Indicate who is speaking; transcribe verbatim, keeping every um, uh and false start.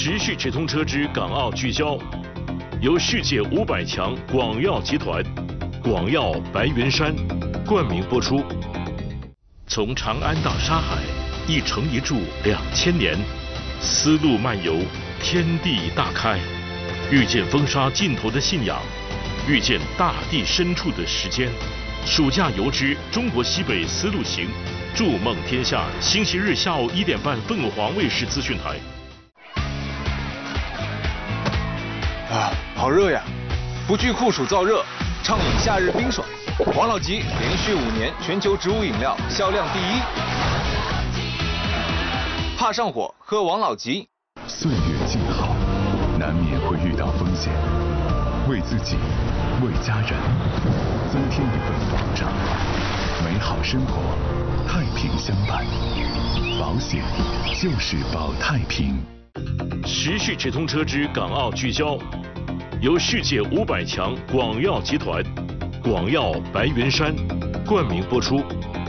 Speaker 1: 时序直通车之港澳聚焦，由世界五百强广药集团、广药白云山冠名播出。从长安到沙海，一城一柱两千年，丝路漫游，天地大开，遇见风沙尽头的信仰，遇见大地深处的时间。暑假游之中国西北丝路行，筑梦天下。星期日下午一点半，凤凰卫视资讯台。
Speaker 2: 啊，好热呀！不惧酷暑燥热，畅饮夏日冰爽。王老吉连续五年全球植物饮料销量第一。怕上火，喝王老吉。
Speaker 3: 岁月静好，难免会遇到风险，为自己，为家人，增添一份保障。美好生活，太平相伴。保险就是保太平。
Speaker 1: 时序直通车之港澳聚焦，由世界五百强广药集团、广药白云山冠名播出。